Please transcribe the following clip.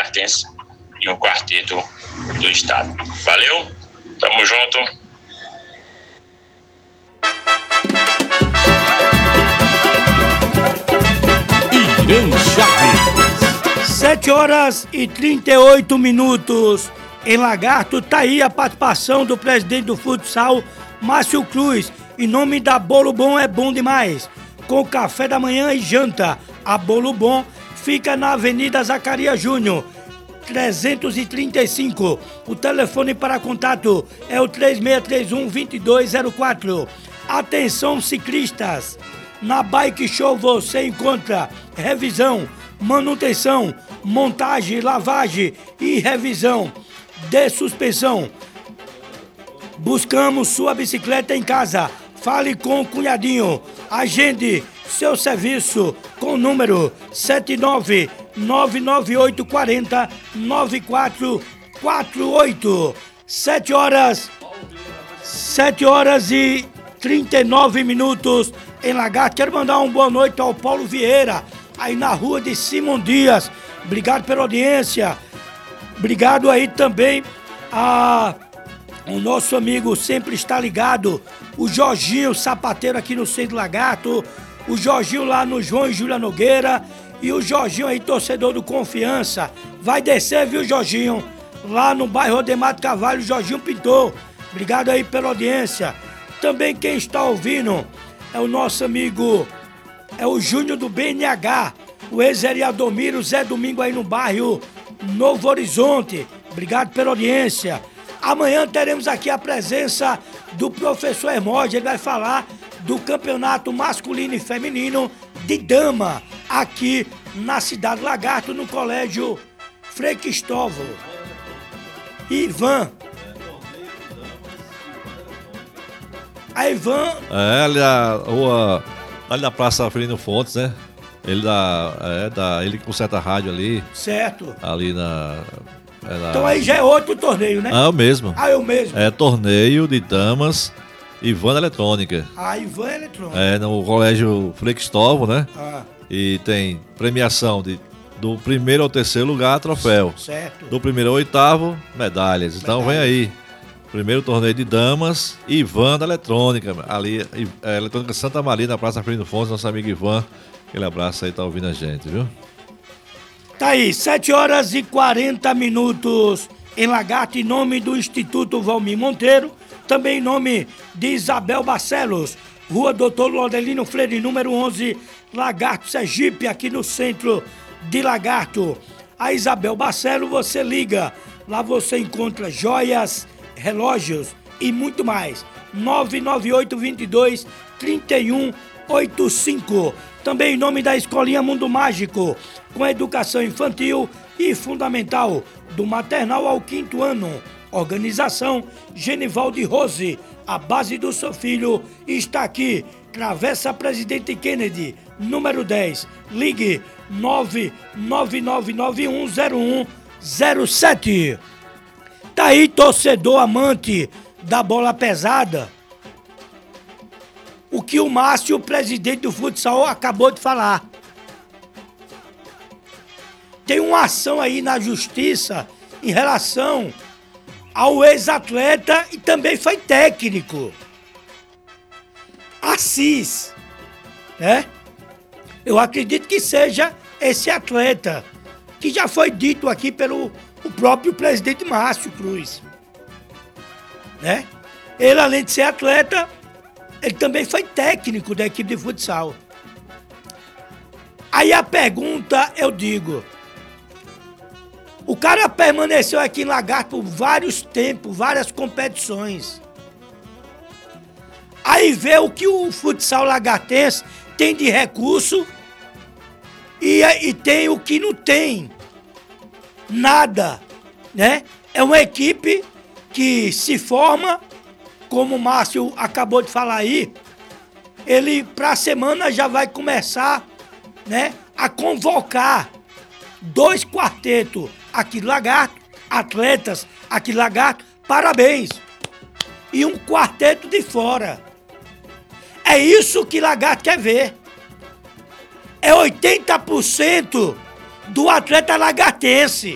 lagartense e um quarteto do estado. Valeu, tamo junto. Irã Chaves. 7h38 em Lagarto. Tá aí a participação do presidente do futsal, Márcio Cruz. Em nome da Bolo Bom é bom demais. Com café da manhã e janta. A Bolo Bom fica na Avenida Zacarias Júnior, 335. O telefone para contato é o 3631-2204. Atenção ciclistas, na Bike Show você encontra revisão, manutenção, montagem, lavagem e revisão de suspensão. Buscamos sua bicicleta em casa. Fale com o cunhadinho. Agende seu serviço com o número 79998409448. 7h39 em Lagarto. Quero mandar uma boa noite ao Paulo Vieira, aí na rua de Simão Dias. Obrigado pela audiência. Obrigado aí também o nosso amigo sempre está ligado, o Jorginho Sapateiro aqui no Centro Lagarto, o Jorginho lá no João e Júlia Nogueira e o Jorginho aí, torcedor do Confiança. Vai descer, viu, Jorginho? Lá no bairro Odemato Carvalho, o Jorginho pintou. Obrigado aí pela audiência. Também quem está ouvindo é o nosso amigo, é o Júnior do BNH, o ex-vereador Miro, Zé Domingo aí no bairro Novo Horizonte. Obrigado pela audiência. Amanhã teremos aqui a presença do professor Hermógenes. Ele vai falar do campeonato masculino e feminino de dama aqui na cidade Lagarto, no colégio Frei Cristóvão. Ivan. A Ivan. Ali na Praça Firino Fontes, né? Ele conserta a rádio ali. Certo. Ali na. Então aí já é outro torneio, né? Ah, é o mesmo. Ah, é o mesmo. É torneio de damas Ivan Eletrônica. Ah, Ivan Eletrônica. É no colégio Frei Cristóvão, né? Ah. E tem premiação do primeiro ao terceiro lugar, troféu. Certo. Do primeiro ao oitavo, medalhas. Então vem aí. Primeiro torneio de damas, Ivan da Eletrônica. Ali, Eletrônica Santa Maria, na Praça Firino Fontes, nosso amigo Ivan. Aquele abraço aí, tá ouvindo a gente, viu? Tá aí, 7h40 em Lagarto, em nome do Instituto Valmir Monteiro, também em nome de Isabel Barcelos, Rua Doutor Laudelino Freire, número 11, Lagarto, Sergipe, aqui no centro de Lagarto. A Isabel Barcelos, você liga, lá você encontra joias, relógios e muito mais. 998-22-3185. Também em nome da Escolinha Mundo Mágico, com educação infantil e fundamental, do maternal ao 5º ano. Organização Genivaldo Rose, a base do seu filho está aqui. Travessa Presidente Kennedy, número 10. Ligue 999910107. Tá aí, torcedor amante da bola pesada. O que o Márcio, o presidente do futsal, acabou de falar. Tem uma ação aí na justiça em relação ao ex-atleta e também foi técnico. Assis, né? Eu acredito que seja esse atleta, que já foi dito aqui pelo o próprio presidente Márcio Cruz, né? Ele, além de ser atleta, ele também foi técnico da equipe de futsal. Aí a pergunta, eu digo, o cara permaneceu aqui em Lagarto por vários tempos, várias competições. Aí vê o que o futsal lagartense tem de recurso e tem o que não tem. Nada, né? É uma equipe que se forma, como o Márcio acabou de falar aí, ele para a semana já vai começar, né, a convocar 2 quartetos aqui de Lagarto, atletas aqui de Lagarto, parabéns, e um quarteto de fora. É isso que Lagarto quer ver. É 80% do atleta lagartense.